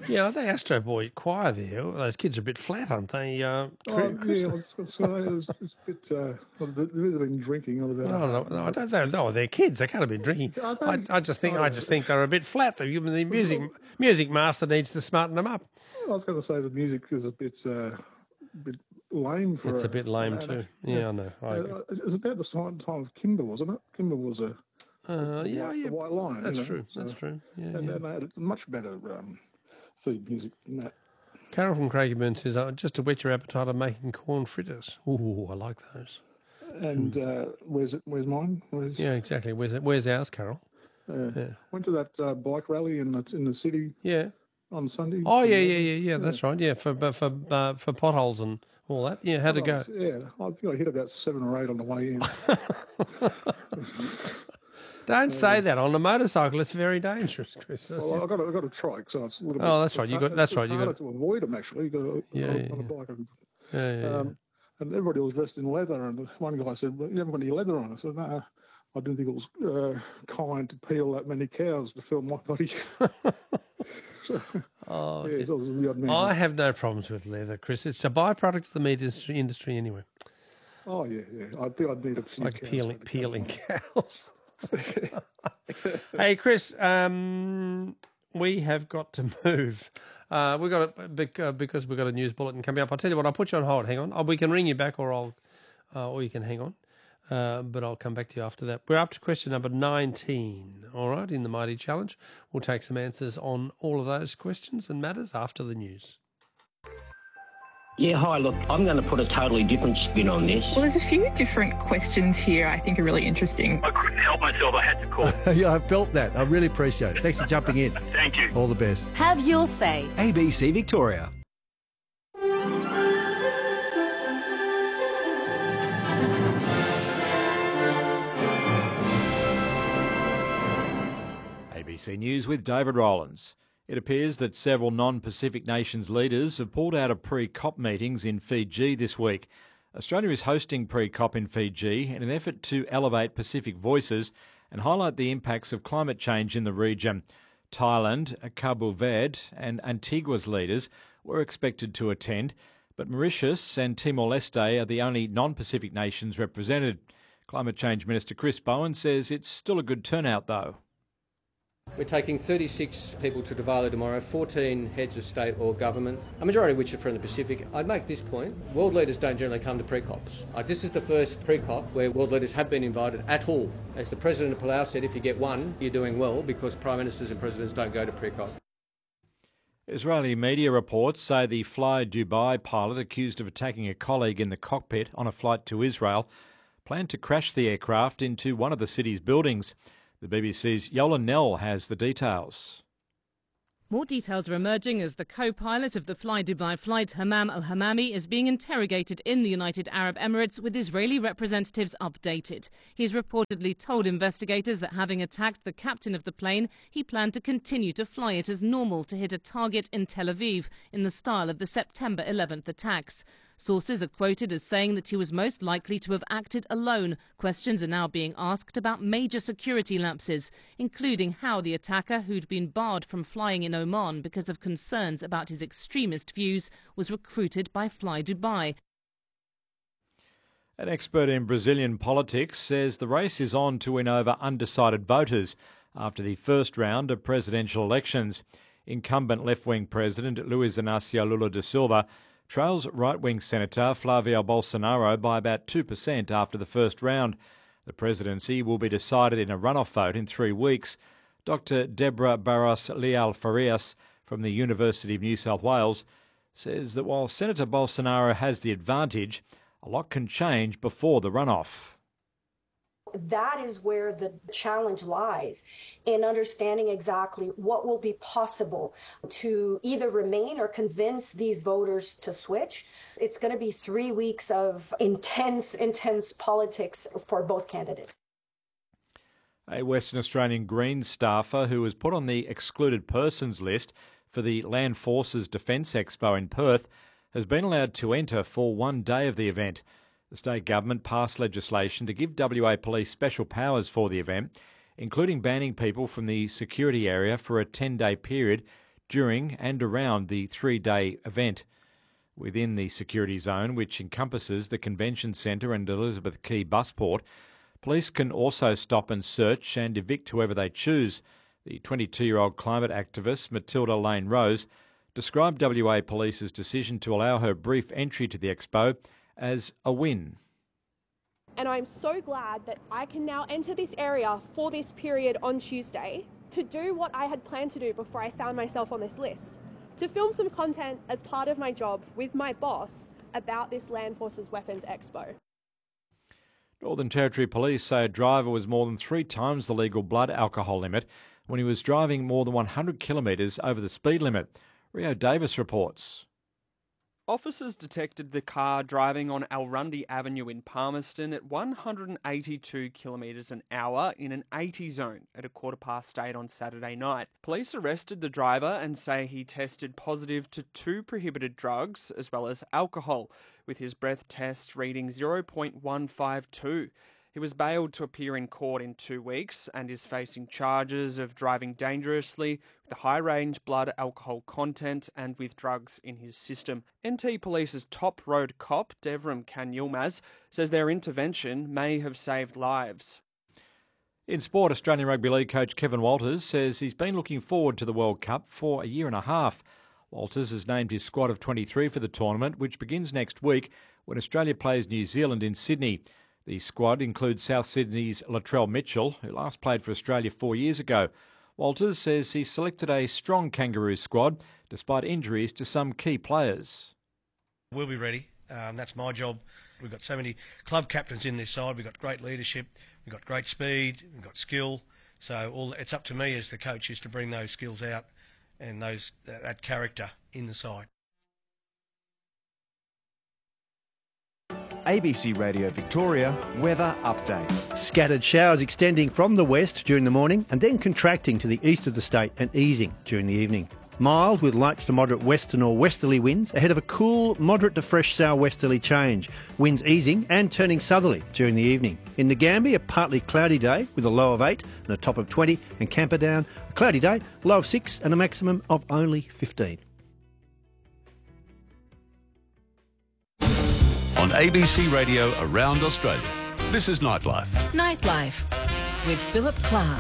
Yeah, the Astro Boy choir there, those kids are a bit flat, aren't they? Chris? Yeah, it's a bit. They've been drinking. Or No, I don't know. No, they're kids. They can't have been drinking. I just think they're a bit flat. The music master needs to smarten them up. I was going to say the music is a bit lame for. It's a bit lame too. Yeah, I know. It's about the time of Kimber, wasn't it? Kimber was a the White Lion. That's true. That's true. Yeah, and they had much better theme music than that. Carol from Craigieburn says, just to whet your appetite, I'm making corn fritters. Ooh, I like those. And where's mine? Yeah, exactly. Where's ours, Carol? Went to that bike rally in the city. Yeah. On Sunday. Oh yeah. That's right. Yeah, for potholes and all that. Yeah, how'd it go? Yeah, I think I hit about 7 or 8 on the way in. Don't say that on a motorcycle. It's very dangerous, Chris. Well, I've got a trike, so it's a little bit. Oh, that's right. You got to avoid them actually. You got on a bike. And everybody was dressed in leather, and one guy said, "Well, you haven't got any leather on." I said, "No, I didn't think it was kind to peel that many cows to fill my body." I have no problems with leather, Chris. It's a byproduct of the meat industry anyway. Oh yeah. I think I'd need a few like peeling cows. Hey, Chris, we have got to move. We've got because we've got a news bulletin coming up. I'll tell you what. I'll put you on hold. Hang on. We can ring you back, or you can hang on. But I'll come back to you after that. We're up to question number 19, all right, in the Mighty Challenge. We'll take some answers on all of those questions and matters after the news. Yeah, hi, look, I'm going to put a totally different spin on this. Well, there's a few different questions here I think are really interesting. I couldn't help myself, I had to call. Yeah, I felt that. I really appreciate it. Thanks for jumping in. Thank you. All the best. Have your say. ABC Victoria. ABC News with David Rowlands. It appears that several non-Pacific nations leaders have pulled out of pre-COP meetings in Fiji this week. Australia is hosting pre-COP in Fiji in an effort to elevate Pacific voices and highlight the impacts of climate change in the region. Thailand, Cabo Verde and Antigua's leaders were expected to attend, but Mauritius and Timor-Leste are the only non-Pacific nations represented. Climate Change Minister Chris Bowen says it's still a good turnout though. We're taking 36 people to Tuvalu tomorrow, 14 heads of state or government, a majority of which are from the Pacific. I'd make this point, world leaders don't generally come to pre-COPs. This is the first pre-COP where world leaders have been invited at all. As the President of Palau said, if you get one, you're doing well, because Prime Ministers and Presidents don't go to pre-COP. Israeli media reports say the Fly Dubai pilot accused of attacking a colleague in the cockpit on a flight to Israel planned to crash the aircraft into one of the city's buildings. The BBC's Yola Nell has the details. More details are emerging as the co-pilot of the Fly Dubai flight, Hammam Al-Hammami, is being interrogated in the United Arab Emirates, with Israeli representatives updated. He's reportedly told investigators that having attacked the captain of the plane, he planned to continue to fly it as normal to hit a target in Tel Aviv in the style of the September 11th attacks. Sources are quoted as saying that he was most likely to have acted alone. Questions are now being asked about major security lapses, including how the attacker, who'd been barred from flying in Oman because of concerns about his extremist views, was recruited by Fly Dubai. An expert in Brazilian politics says the race is on to win over undecided voters after the first round of presidential elections. Incumbent left-wing President Luiz Inácio Lula da Silva trails right-wing Senator Flavio Bolsonaro by about 2% after the first round. The presidency will be decided in a runoff vote in 3 weeks. Dr. Deborah Barros Leal Farias from the University of New South Wales says that while Senator Bolsonaro has the advantage, a lot can change before the runoff. That is where the challenge lies, in understanding exactly what will be possible to either remain or convince these voters to switch. It's going to be 3 weeks of intense politics for both candidates. A Western Australian Greens staffer who was put on the excluded persons list for the Land Forces Defence Expo in Perth has been allowed to enter for 1 day of the event. The state government passed legislation to give WA Police special powers for the event, including banning people from the security area for a 10-day period during and around the 3-day event. Within the security zone, which encompasses the Convention Centre and Elizabeth Quay Busport, police can also stop and search and evict whoever they choose. The 22-year-old climate activist Matilda Lane Rose described WA Police's decision to allow her brief entry to the expo as a win. And I'm so glad that I can now enter this area for this period on Tuesday to do what I had planned to do before I found myself on this list. To film some content as part of my job with my boss about this Land Forces Weapons Expo. Northern Territory Police say a driver was more than 3 times the legal blood alcohol limit when he was driving more than 100 kilometres over the speed limit. Rio Davis reports. Officers detected the car driving on Alrundi Avenue in Palmerston at 182 kilometres an hour in an 80 zone at 8:15 on Saturday night. Police arrested the driver and say he tested positive to 2 prohibited drugs as well as alcohol, with his breath test reading 0.152. He was bailed to appear in court in 2 weeks and is facing charges of driving dangerously with a high-range blood alcohol content and with drugs in his system. NT Police's top road cop, Devram Kanyilmaz, says their intervention may have saved lives. In sport, Australian Rugby League coach Kevin Walters says he's been looking forward to the World Cup for a year and a half. Walters has named his squad of 23 for the tournament, which begins next week when Australia plays New Zealand in Sydney. The squad includes South Sydney's Latrell Mitchell, who last played for Australia 4 years ago. Walters says he selected a strong Kangaroo squad despite injuries to some key players. We'll be ready. That's my job. We've got so many club captains in this side. We've got great leadership. We've got great speed. We've got skill. So it's up to me as the coach is to bring those skills out and that character in the side. ABC Radio Victoria weather update. Scattered showers extending from the west during the morning and then contracting to the east of the state and easing during the evening. Mild with light to moderate western or westerly winds ahead of a cool, moderate to fresh southwesterly change. Winds easing and turning southerly during the evening. In Ngambia, a partly cloudy day with a low of 8 and a top of 20. And Camperdown, a cloudy day, low of 6 and a maximum of only 15. On ABC Radio around Australia, this is Nightlife. Nightlife with Philip Clark.